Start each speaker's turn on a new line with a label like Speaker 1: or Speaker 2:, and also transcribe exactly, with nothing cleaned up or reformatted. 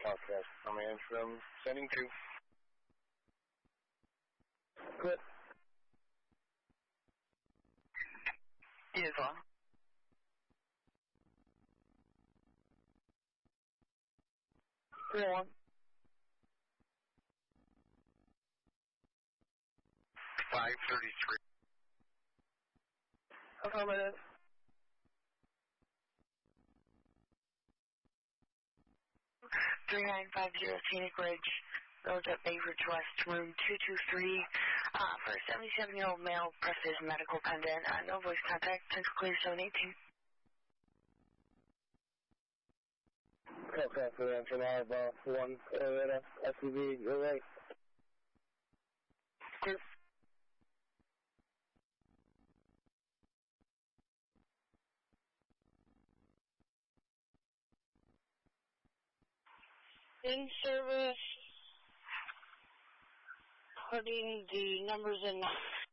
Speaker 1: Podcast command from sending to.
Speaker 2: Quit.
Speaker 3: Beautiful.
Speaker 2: Three one.
Speaker 1: five thirty-three.
Speaker 2: Affirmative.
Speaker 3: three nine five zero Scenic Ridge, Road at Bay Ridge West, room two two three, uh, for a seventy-seven-year-old male, presses medical pendant, uh, no voice contact, central clear seven eighteen.
Speaker 2: Okay, for the answer now, about one Toyota S U V, you're right.
Speaker 3: Group.
Speaker 4: In service, putting the numbers in